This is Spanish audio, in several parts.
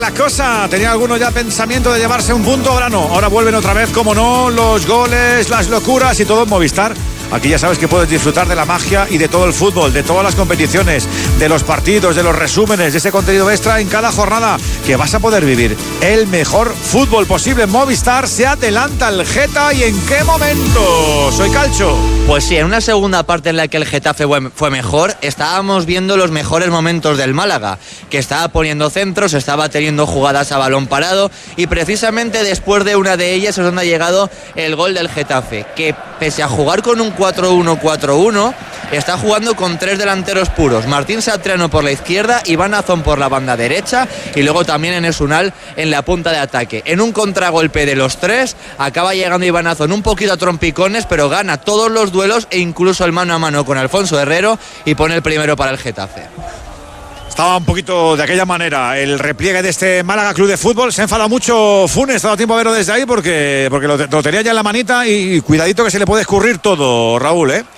La cosa, tenía algunos ya pensamiento de llevarse un punto, ahora no. Ahora vuelven otra vez, como no, los goles, las locuras y todo en Movistar. Aquí ya sabes que puedes disfrutar de la magia y de todo el fútbol, de todas las competiciones, de los partidos, de los resúmenes, de ese contenido extra en cada jornada, que vas a poder vivir el mejor fútbol posible. Movistar, se adelanta el Geta, ¿y en qué momento? Soy Calcho. Pues sí, en una segunda parte en la que el Getafe fue mejor, estábamos viendo los mejores momentos del Málaga, que estaba poniendo centros, estaba teniendo jugadas a balón parado, y precisamente después de una de ellas es donde ha llegado el gol del Getafe, que pese a jugar con un 4-1-4-1, está jugando con tres delanteros puros: Martín Satriano por la izquierda, Iván Azón por la banda derecha y luego también Enes Unal en la punta de ataque. En un contragolpe de los tres acaba llegando Iván Azón un poquito a trompicones, pero gana todos los duelos e incluso el mano a mano con Alfonso Herrero y pone el primero para el Getafe. Estaba un poquito de aquella manera el repliegue de este Málaga Club de Fútbol. Se ha enfadado mucho Funes, estaba tiempo a verlo desde ahí porque lo tenía ya en la manita, y cuidadito que se le puede escurrir todo, Raúl, ¿eh?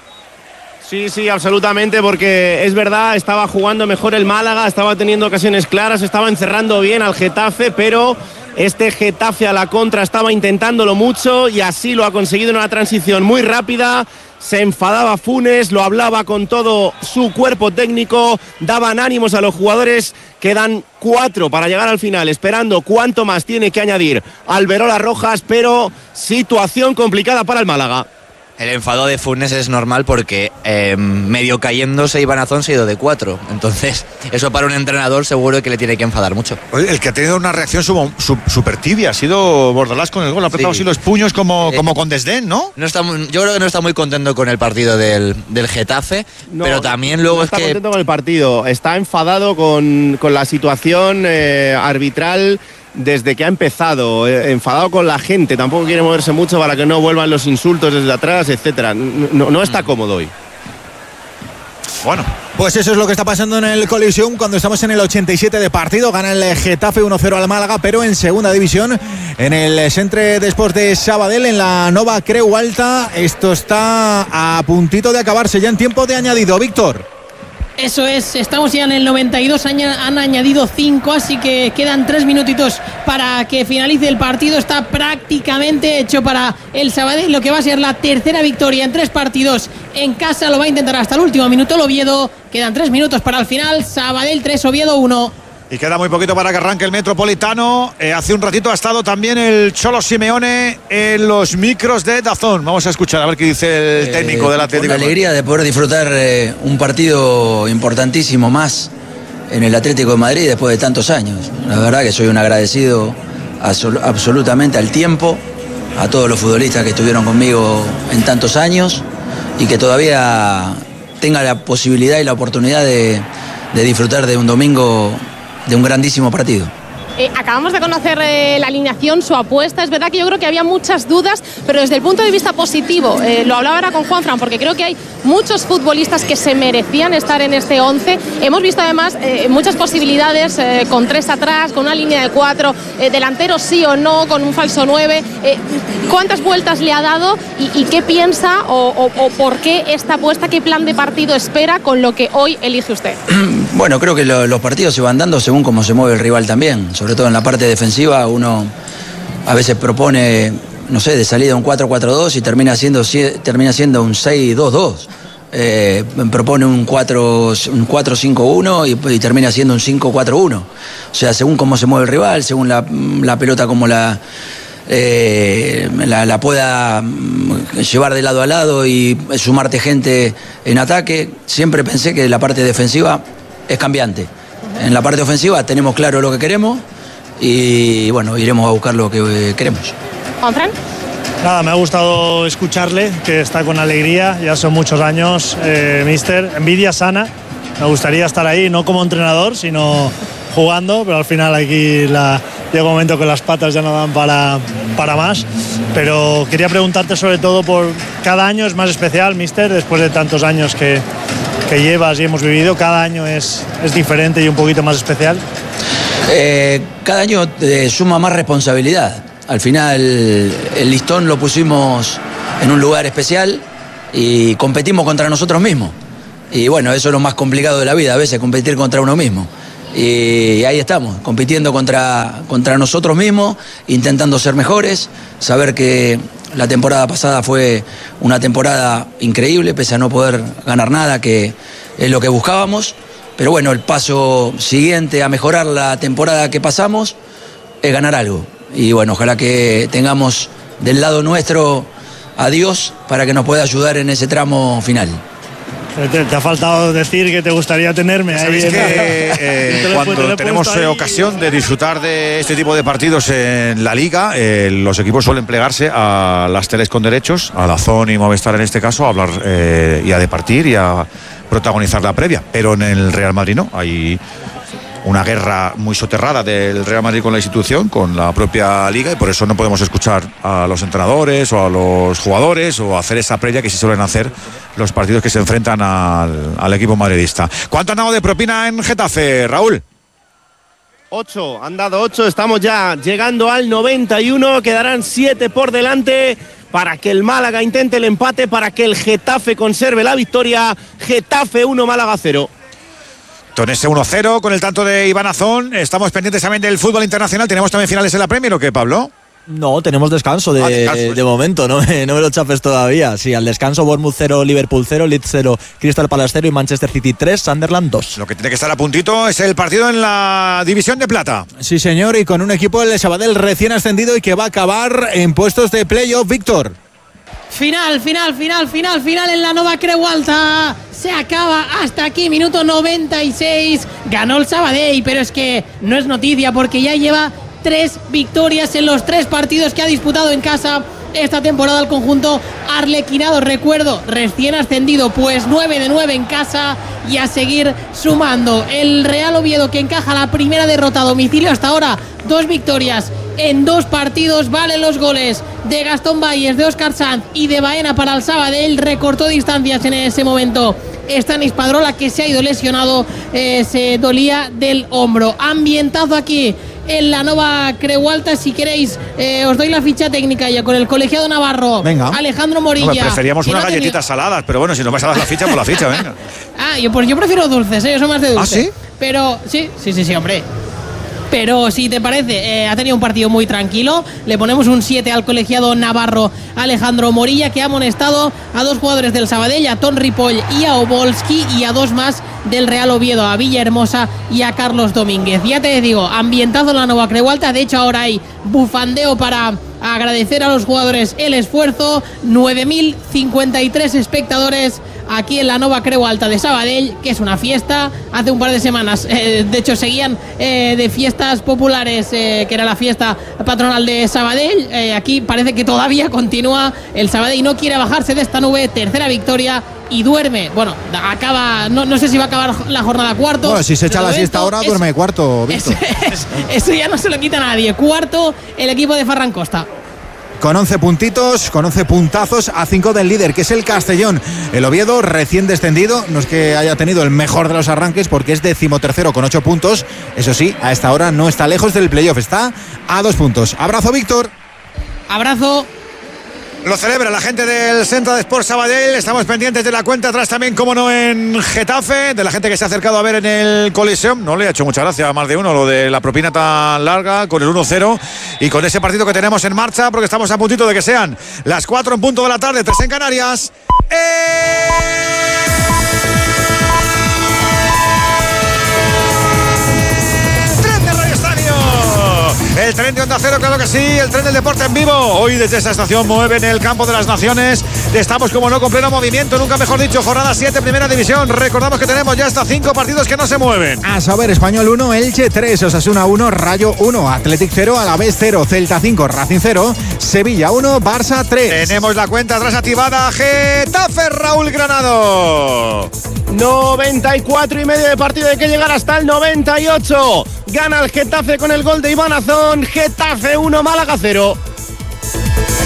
Sí, absolutamente, porque es verdad, estaba jugando mejor el Málaga, estaba teniendo ocasiones claras, estaba encerrando bien al Getafe, pero este Getafe a la contra estaba intentándolo mucho y así lo ha conseguido en una transición muy rápida. Se enfadaba Funes, lo hablaba con todo su cuerpo técnico, daban ánimos a los jugadores. Quedan 4 para llegar al final, esperando cuánto más tiene que añadir Alberola Rojas, pero situación complicada para el Málaga. El enfado de Funes es normal porque medio cayéndose Iván Azón se ha ido de 4. Entonces, eso para un entrenador seguro que le tiene que enfadar mucho. El que ha tenido una reacción súper tibia ha sido Bordalás con el gol. Ha apretado así los puños como con desdén, ¿no? Yo creo que no está muy contento con el partido del Getafe, no, pero también luego no está contento con el partido. Está enfadado con la situación arbitral desde que ha empezado, enfadado con la gente, tampoco quiere moverse mucho para que no vuelvan los insultos desde atrás, etcétera. No está cómodo hoy. Bueno, pues eso es lo que está pasando en el Coliseum cuando estamos en el 87 de partido. Gana el Getafe 1-0 al Málaga, pero en segunda división, en el Centre d'Esports de Sabadell, en la Nova Creu Alta. Esto está a puntito de acabarse, ya en tiempo de añadido. Víctor. Eso es, estamos ya en el 92, han añadido 5, así que quedan 3 minutitos para que finalice el partido. Está prácticamente hecho para el Sabadell, lo que va a ser la tercera victoria en 3 partidos en casa. Lo va a intentar hasta el último minuto el Oviedo. Quedan 3 minutos para el final. Sabadell 3, Oviedo 1. Y queda muy poquito para que arranque el Metropolitano. Hace un ratito ha estado también el Cholo Simeone en los micros de DAZN. Vamos a escuchar a ver qué dice el técnico del Atlético. Con la alegría de poder disfrutar un partido importantísimo más en el Atlético de Madrid después de tantos años. La verdad que soy un agradecido absolutamente al tiempo, a todos los futbolistas que estuvieron conmigo en tantos años y que todavía tenga la posibilidad y la oportunidad de disfrutar de un domingo de un grandísimo partido. Acabamos de conocer la alineación, su apuesta. Es verdad que yo creo que había muchas dudas, pero desde el punto de vista positivo, lo hablaba ahora con Juanfran, porque creo que hay muchos futbolistas que se merecían estar en este 11. Hemos visto además muchas posibilidades con 3 atrás, con una línea de 4, delanteros sí o no, con un falso 9. ¿Cuántas vueltas le ha dado y qué piensa o por qué esta apuesta? ¿Qué plan de partido espera con lo que hoy elige usted? Bueno, creo que los partidos se van dando según cómo se mueve el rival también. Sobre todo en la parte defensiva, uno a veces propone, no sé, de salida un 4-4-2 y termina siendo un 6-2-2. Propone un 4-5-1 y termina siendo un 5-4-1. O sea, según cómo se mueve el rival, según la pelota como la pueda llevar de lado a lado y sumarte gente en ataque. Siempre pensé que la parte defensiva es cambiante. En la parte ofensiva tenemos claro lo que queremos y bueno, iremos a buscar lo que queremos. ¿Juanfran? Nada, me ha gustado escuclarle, que está con alegría, ya son muchos años, mister, envidia sana. Me gustaría estar ahí, no como entrenador, sino jugando, pero al final aquí llega un momento que las patas ya no dan para más. Pero quería preguntarte sobre todo por cada año es más especial, mister, después de tantos años que llevas y hemos vivido, cada año es diferente y un poquito más especial. Cada año suma más responsabilidad. Al final el listón lo pusimos en un lugar especial y competimos contra nosotros mismos. Y bueno, eso es lo más complicado de la vida, a veces competir contra uno mismo. Y ahí estamos, compitiendo contra nosotros mismos, intentando ser mejores, saber que la temporada pasada fue una temporada increíble, pese a no poder ganar nada, que es lo que buscábamos. Pero bueno, el paso siguiente a mejorar la temporada que pasamos es ganar algo. Y bueno, ojalá que tengamos del lado nuestro a Dios para que nos pueda ayudar en ese tramo final. Te ha faltado decir que te gustaría tenerme ahí. Sabéis que cuando tenemos ocasión de disfrutar de este tipo de partidos en la Liga, los equipos suelen plegarse a las teles con derechos, a DAZN y Movistar en este caso, a hablar y a departir y a protagonizar la previa. Pero en el Real Madrid no, hay una guerra muy soterrada del Real Madrid con la institución, con la propia Liga, y por eso no podemos escuchar a los entrenadores o a los jugadores o hacer esa previa que sí suelen hacer los partidos que se enfrentan al equipo madridista. ¿Cuánto han dado de propina en Getafe, Raúl? 8, han dado 8, estamos ya llegando al 91, quedarán 7 por delante para que el Málaga intente el empate, para que el Getafe conserve la victoria. Getafe 1, Málaga 0. Con ese 1-0, con el tanto de Iván Azón, estamos pendientes también del fútbol internacional. ¿Tenemos también finales en la Premier o qué, Pablo? No, tenemos descanso de momento, no me lo chafes todavía. Sí, al descanso, Bournemouth 0, Liverpool 0, Leeds 0, Crystal Palace 0 y Manchester City 3, Sunderland 2. Lo que tiene que estar a puntito es el partido en la División de Plata. Sí, señor, y con un equipo del Sabadell recién ascendido y que va a acabar en puestos de playoff, Víctor. Final en la Nova Creu Alta. Se acaba hasta aquí, minuto 96. Ganó el Sabadell, pero es que no es noticia porque ya lleva 3 victorias en los 3 partidos que ha disputado en casa esta temporada el conjunto arlequinado. Recuerdo, recién ascendido, pues 9 de 9 en casa y a seguir sumando. El Real Oviedo, que encaja la primera derrota a domicilio hasta ahora, 2 victorias en 2 partidos. Valen los goles de Gastón Valles, de Óscar Sanz y de Baena para el Sabadell. Recortó distancias en ese momento Stanis Padrola, que se ha ido lesionado, se dolía del hombro. Ambientazo aquí en la Nova Creu Alta. Si queréis, os doy la ficha técnica ya con el colegiado navarro. Venga. Alejandro Morilla. Hombre, preferíamos unas galletitas saladas, pero bueno, si no vas a dar la ficha, pues la ficha, venga. Yo prefiero dulces, yo soy más de dulces. ¿Ah, sí? Pero sí, hombre. Pero si te parece, ha tenido un partido muy tranquilo. Le ponemos un 7 al colegiado navarro Alejandro Morilla, que ha amonestado a 2 jugadores del Sabadell, a Ton Ripoll y a Obolski, y a 2 más del Real Oviedo, a Villahermosa y a Carlos Domínguez. Ya te digo, ambientazo en la Nova Creu Alta. De hecho, ahora hay bufandeo para agradecer a los jugadores el esfuerzo. 9.053 espectadores aquí en la Nova Creu Alta de Sabadell, que es una fiesta. Hace un par de semanas, de hecho, seguían de fiestas populares, que era la fiesta patronal de Sabadell. Aquí parece que todavía continúa el Sabadell y no quiere bajarse de esta nube. Tercera victoria y duerme. Bueno, acaba, no sé si va a acabar la jornada cuarto. Bueno, si se echa la siesta ahora, duerme cuarto, Víctor. Eso ya no se lo quita nadie. Cuarto el equipo de Ferran Costa. Con 11 puntitos, con 11 puntazos a 5 del líder, que es el Castellón. El Oviedo, recién descendido, no es que haya tenido el mejor de los arranques, porque es 13º con 8 puntos. Eso sí, a esta hora no está lejos del playoff, está a 2 puntos. Abrazo, Víctor. Abrazo. Lo celebra la gente del Centro de Sport Sabadell. Estamos pendientes de la cuenta atrás también, como no, en Getafe, de la gente que se ha acercado a ver en el Coliseum. No le ha hecho mucha gracia a más de uno lo de la propina tan larga, con el 1-0 y con ese partido que tenemos en marcha, porque estamos a puntito de que sean las 4 en punto de la tarde, 3 en Canarias. El tren de Onda Cero, claro que sí, el tren del deporte en vivo. Hoy desde esta estación mueve en el campo de las Naciones. Estamos, como no, con pleno movimiento, nunca mejor dicho, jornada 7, primera división. Recordamos que tenemos ya hasta 5 partidos que no se mueven. A saber, Español 1, Elche 3, Osasuna 1, Rayo 1, Athletic 0, Alavés 0, Celta 5, Racing 0, Sevilla 1, Barça 3. Tenemos la cuenta atrás activada. Getafe, Raúl Granado. 94,5 de partido, hay que llegar hasta el 98. Gana el Getafe con el gol de Iván Azón. Getafe 1, Málaga 0.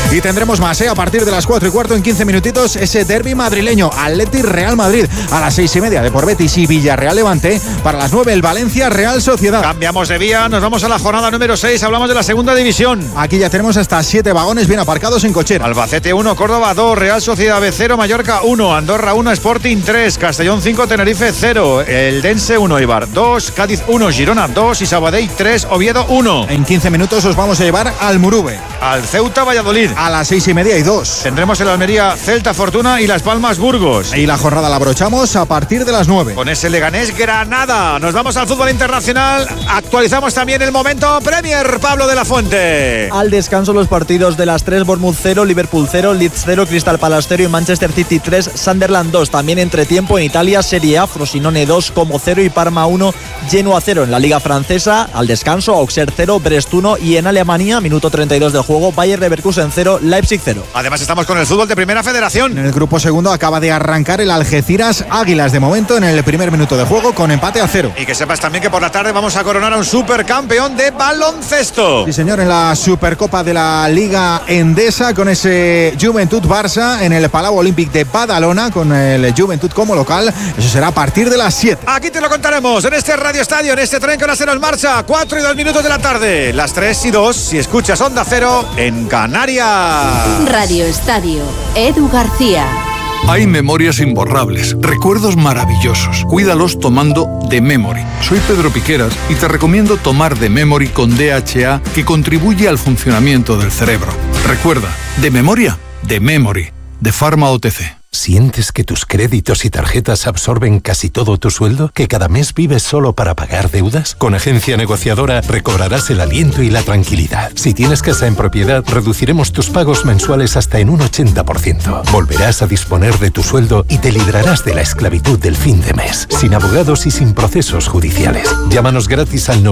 Y tendremos más, a partir de las 4:15 en 15 minutitos, ese derbi madrileño, Atleti Real Madrid. A las 6:30 de por Betis y Villarreal Levante. Para las 9 el Valencia Real Sociedad. Cambiamos de vía, nos vamos a la jornada número 6, hablamos de la segunda división. Aquí ya tenemos hasta 7 vagones bien aparcados en cochera. Albacete 1, Córdoba 2, Real Sociedad B 0, Mallorca 1, Andorra 1, Sporting 3, Castellón 5, Tenerife 0, El Dense 1, Eibar 2, Cádiz 1, Girona 2 y Sabadell 3, Oviedo 1. En 15 minutos os vamos a llevar al Murube. Al Ceuta Valladolid. A las 6:30 y 2. Tendremos el Almería Celta Fortuna y Las Palmas Burgos. Y la jornada la abrochamos a partir de las 9. Con ese Leganés Granada. Nos vamos al fútbol internacional. Actualizamos también el momento Premier, Pablo de la Fuente. Al descanso los partidos de las 3, Bournemouth 0, Liverpool 0, Leeds 0, Crystal Palace 0 y Manchester City 3, Sunderland 2. También entretiempo en Italia, Serie A, Frosinone 2, Como 0 y Parma 1, Genoa 0. En la Liga Francesa, al descanso, Auxerre 0, Brest 1 y en Alemania, minuto 32 del juego, Bayer Leverkusen 0, Leipzig 0. Además estamos con el fútbol de Primera Federación. En el grupo segundo acaba de arrancar el Algeciras Águilas de momento en el primer minuto de juego con empate a 0. Y que sepas también que por la tarde vamos a coronar a un supercampeón de baloncesto. Sí, señor, en la Supercopa de la Liga Endesa con ese Juventud Barça en el Palau Olímpic de Badalona con el Juventud como local. Eso será a partir de las 7. Aquí te lo contaremos en este Radio Estadio, en este tren que ahora se nos marcha. 4:02 de la tarde, las 3:02 si escuchas Onda Cero en Canarias. Radio Estadio, Edu García. Hay memorias imborrables, recuerdos maravillosos. Cuídalos tomando The Memory. Soy Pedro Piqueras y te recomiendo tomar The Memory con DHA, que contribuye al funcionamiento del cerebro. Recuerda, de memoria, The Memory, de Pharma OTC. ¿Sientes que tus créditos y tarjetas absorben casi todo tu sueldo? ¿Que cada mes vives solo para pagar deudas? Con Agencia Negociadora recobrarás el aliento y la tranquilidad. Si tienes casa en propiedad, reduciremos tus pagos mensuales hasta en un 80%. Volverás a disponer de tu sueldo y te librarás de la esclavitud del fin de mes, sin abogados y sin procesos judiciales. Llámanos gratis al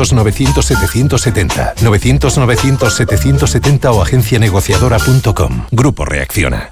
900-900-770, 900-900-770 o agencianegociadora.com. Grupo Reacciona.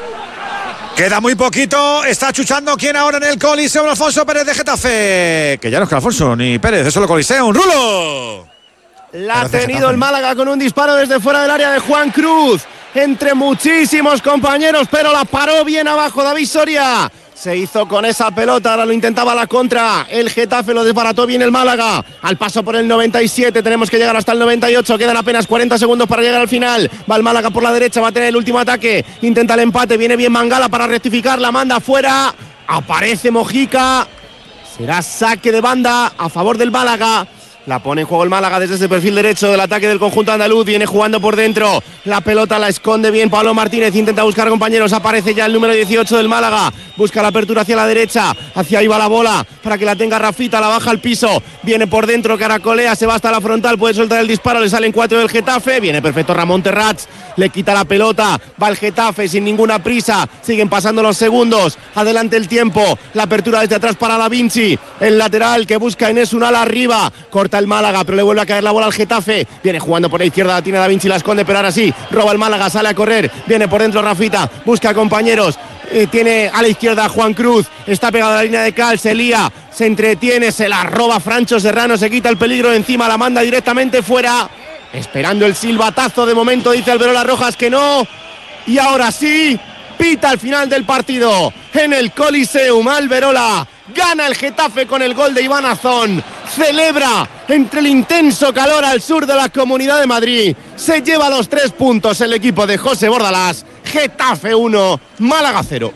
Queda muy poquito, está chuchando quién ahora en el Coliseo, Alfonso Pérez de Getafe. Que ya no es que Alfonso ni Pérez, eso es el Coliseo, un rulo. La ha tenido el Málaga con un disparo desde fuera del área de Juan Cruz, entre muchísimos compañeros, pero la paró bien abajo David Soria. Se hizo con esa pelota, ahora lo intentaba la contra. El Getafe lo desbarató bien el Málaga. Al paso por el 97, tenemos que llegar hasta el 98. Quedan apenas 40 segundos para llegar al final. Va el Málaga por la derecha, va a tener el último ataque. Intenta el empate, viene bien Mangala para rectificar. La manda afuera. Aparece Mojica. Será saque de banda a favor del Málaga. La pone en juego el Málaga desde ese perfil derecho del ataque del conjunto andaluz. Viene jugando por dentro. La pelota la esconde bien Pablo Martínez. Intenta buscar compañeros. Aparece ya el número 18 del Málaga. Busca la apertura hacia la derecha. Hacia ahí va la bola para que la tenga Rafita. La baja al piso. Viene por dentro. Caracolea. Se va hasta la frontal. Puede soltar el disparo. Le salen 4 del Getafe. Viene perfecto Ramón Terrats. Le quita la pelota. Va el Getafe sin ninguna prisa. Siguen pasando los segundos. Adelante el tiempo. La apertura desde atrás para Da Vinci. El lateral que busca Enes Unal arriba. Corta el Málaga, pero le vuelve a caer la bola al Getafe. Viene jugando por la izquierda, la tiene Da Vinci, la esconde, pero ahora sí, roba el Málaga, sale a correr, viene por dentro Rafita, busca compañeros, tiene a la izquierda a Juan Cruz, está pegado a la línea de cal, se lía, se entretiene, se la roba Francho Serrano, se quita el peligro de encima, la manda directamente fuera, esperando el silbatazo. De momento dice Alberola Rojas que no, y ahora sí, pita al final del partido en el Coliseum. Alberola gana el Getafe con el gol de Iván Azón. Celebra entre el intenso calor al sur de la Comunidad de Madrid. Se lleva los 3 puntos el equipo de José Bordalás. Getafe 1, Málaga 0.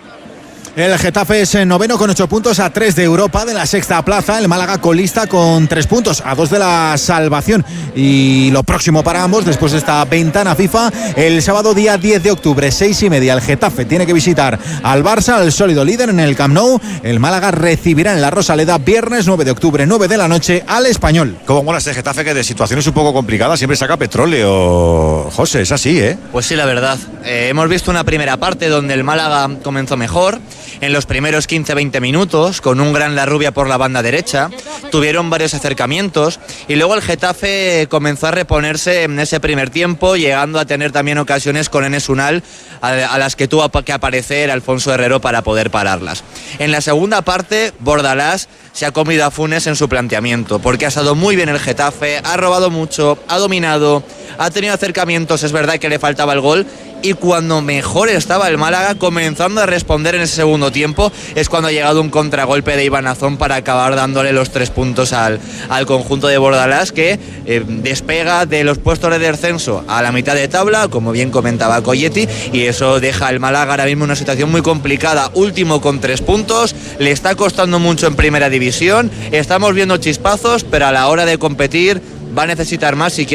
El Getafe es noveno con 8 puntos, a 3 de Europa, de la sexta plaza. El Málaga colista con 3 puntos, a 2 de la salvación. Y lo próximo para ambos, después de esta ventana FIFA, el sábado día 10 de octubre, 6:30, el Getafe tiene que visitar al Barça, al sólido líder en el Camp Nou. El Málaga recibirá en la Rosaleda viernes 9 de octubre, 9 de la noche, al Español. ¿Cómo mola este Getafe, que de situaciones un poco complicadas siempre saca petróleo? José, es así, ¿eh? Pues sí, la verdad. Hemos visto una primera parte donde el Málaga comenzó mejor. En los primeros 15-20 minutos, con un gran Larrubia por la banda derecha, tuvieron varios acercamientos y luego el Getafe comenzó a reponerse en ese primer tiempo, llegando a tener también ocasiones con Enes Unal, a las que tuvo que aparecer Alfonso Herrero para poder pararlas. En la segunda parte, Bordalás se ha comido a Funes en su planteamiento, porque ha estado muy bien el Getafe, ha robado mucho, ha dominado, ha tenido acercamientos, es verdad que le faltaba el gol, y cuando mejor estaba el Málaga, comenzando a responder en ese segundo tiempo, es cuando ha llegado un contragolpe de Iván Azón para acabar dándole los 3 puntos al conjunto de Bordalás, que despega de los puestos de descenso a la mitad de tabla, como bien comentaba Colletti, y eso deja al Málaga ahora mismo en una situación muy complicada, último con 3 puntos, le está costando mucho en primera división, estamos viendo chispazos, pero a la hora de competir va a necesitar más si quiere